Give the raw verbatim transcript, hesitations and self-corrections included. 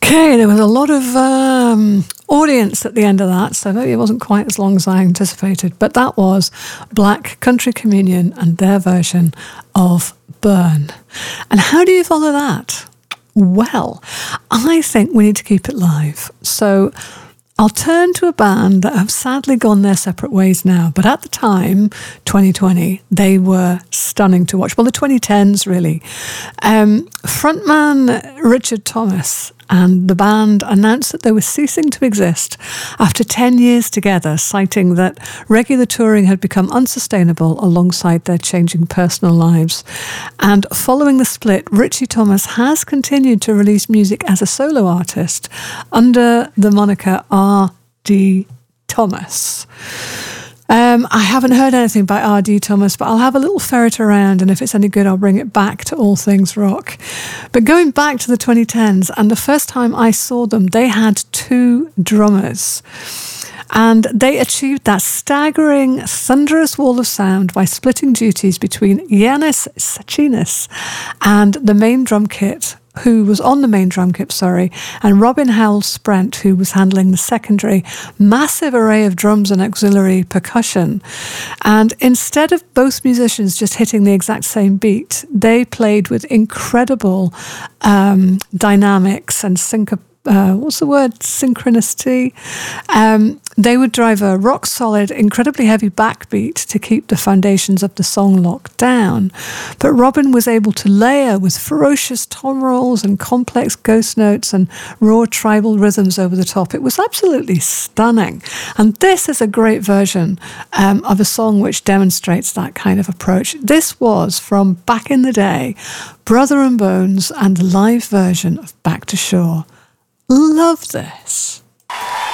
Okay, there was a lot of um, audience at the end of that, so maybe it wasn't quite as long as I anticipated, but that was Black Country Communion and their version of Burn. And how do you follow that? Well, I think we need to keep it live. So I'll turn to a band that have sadly gone their separate ways now, but at the time, twenty twenty, they were stunning to watch. Well, the twenty tens, really. Um, frontman Richard Thomas and the band announced that they were ceasing to exist after ten years together, citing that regular touring had become unsustainable alongside their changing personal lives. And following the split, Richie Thomas has continued to release music as a solo artist under the moniker R D Thomas. Um, I haven't heard anything by R D Thomas, but I'll have a little ferret around, and if it's any good, I'll bring it back to All Things Rock. But going back to the twenty tens, and the first time I saw them, they had two drummers. And they achieved that staggering, thunderous wall of sound by splitting duties between Yanis Sachinis and the main drum kit, who was on the main drum kit, sorry, and Robin Howell Sprent, who was handling the secondary, massive array of drums and auxiliary percussion. And instead of both musicians just hitting the exact same beat, they played with incredible um, dynamics and sync- uh, what's the word? Synchronicity. Um, they would drive a rock-solid, incredibly heavy backbeat to keep the foundations of the song locked down. But Robin was able to layer with ferocious tom rolls and complex ghost notes and raw tribal rhythms over the top. It was absolutely stunning. And this is a great version um, of a song which demonstrates that kind of approach. This was, from back in the day, Brother and Bones and the live version of Back to Shore. Love this.